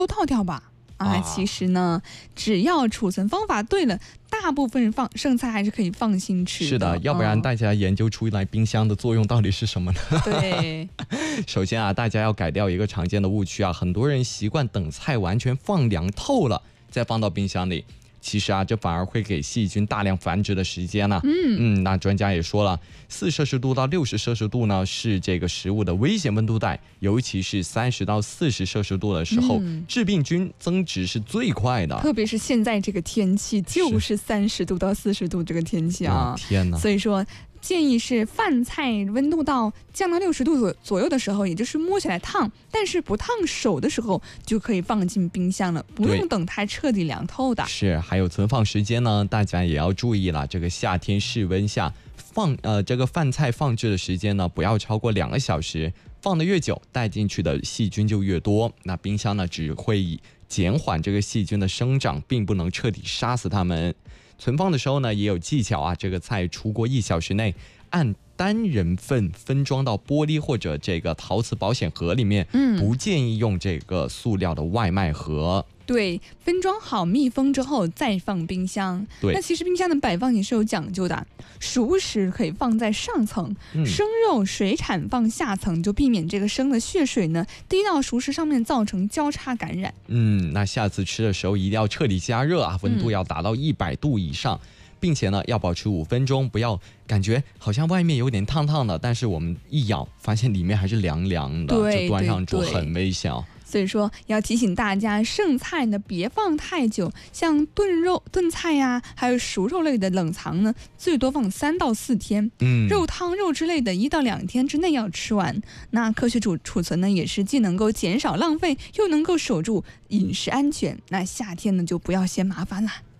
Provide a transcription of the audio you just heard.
都套掉吧。其实呢，只要储存方法对了，大部分剩菜还是可以放心吃的。 是的，要不然大家研究出来冰箱的作用到底是什么呢？ 对， 首先大家要改掉一个常见的误区很多人习惯等菜完全放凉透了再放到冰箱里。其实这反而会给细菌大量繁殖的时间呢。那专家也说了，4摄氏度到60摄氏度呢是这个食物的危险温度带，尤其是30到40摄氏度的时候，致病菌增殖是最快的。 特别是现在这个天气，就是30度到40度这个天气天哪！ 所以说，建议是饭菜温度降到60度左右的时候，也就是摸起来烫，但是不烫手的时候，就可以放进冰箱了，不用等它彻底凉透的。 是，还有存放时间呢，大家也要注意了。这个夏天室温下这个饭菜放置的时间呢，不要超过2个小时。放得越久，带进去的细菌就越多。那冰箱呢，只会减缓这个细菌的生长，并不能彻底杀死它们。存放的时候呢，也有技巧这个菜出锅1小时内，按单人份分装到玻璃或者这个陶瓷保险盒里面，不建议用这个塑料的外卖盒。 对，分装好密封之后再放冰箱。 对， 那其实冰箱的摆放也是有讲究的，熟食可以放在上层，生肉水产放下层，就避免这个生的血水呢滴到熟食上面造成交叉感染。 那下次吃的时候一定要彻底加热温度要达到100度以上。并且呢，要保持5分钟，不要感觉好像外面有点烫烫的，但是我们一咬发现里面还是凉凉的，就端上桌很危险。 所以说要提醒大家，剩菜呢别放太久，像炖菜还有熟肉类的冷藏呢，最多放3到4天。肉汤肉之类的1到2天之内要吃完。那科学储存呢，也是既能够减少浪费，又能够守住饮食安全。那夏天呢，就不要嫌麻烦了。